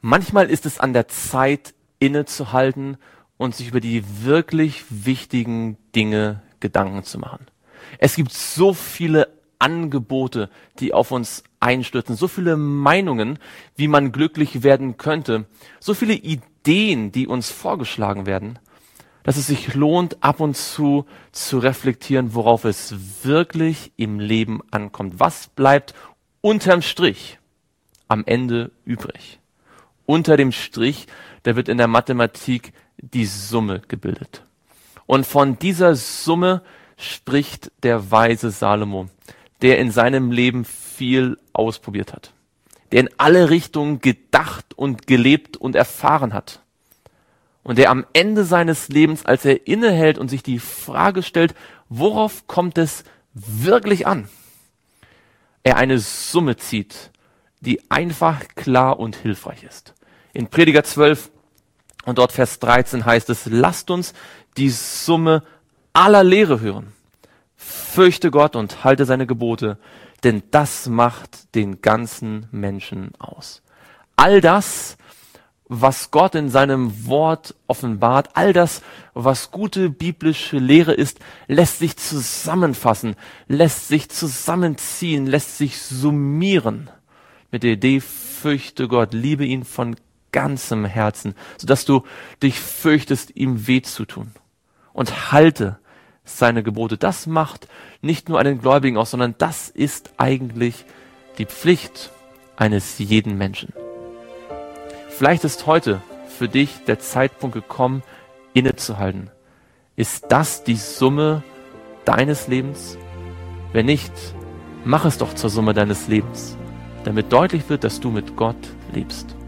Manchmal ist es an der Zeit, innezuhalten und sich über die wirklich wichtigen Dinge Gedanken zu machen. Es gibt so viele Angebote, die auf uns einstürzen, so viele Meinungen, wie man glücklich werden könnte, so viele Ideen, die uns vorgeschlagen werden, dass es sich lohnt, ab und zu reflektieren, worauf es wirklich im Leben ankommt. Was bleibt unterm Strich am Ende übrig? Unter dem Strich, da wird in der Mathematik die Summe gebildet. Und von dieser Summe spricht der weise Salomo, der in seinem Leben viel ausprobiert hat, der in alle Richtungen gedacht und gelebt und erfahren hat. Und der am Ende seines Lebens, als er innehält und sich die Frage stellt, worauf kommt es wirklich an? Er eine Summe zieht, die einfach, klar und hilfreich ist. In Prediger 12 und dort Vers 13 heißt es, lasst uns die Summe aller Lehre hören. Fürchte Gott und halte seine Gebote, denn das macht den ganzen Menschen aus. All das, was Gott in seinem Wort offenbart, all das, was gute biblische Lehre ist, lässt sich zusammenfassen, lässt sich zusammenziehen, lässt sich summieren mit der Idee, fürchte Gott, liebe ihn von ganzem Herzen, sodass du dich fürchtest, ihm weh zu tun. Und halte seine Gebote. Das macht nicht nur einen Gläubigen aus, sondern das ist eigentlich die Pflicht eines jeden Menschen. Vielleicht ist heute für dich der Zeitpunkt gekommen, innezuhalten. Ist das die Summe deines Lebens? Wenn nicht, mach es doch zur Summe deines Lebens, damit deutlich wird, dass du mit Gott lebst.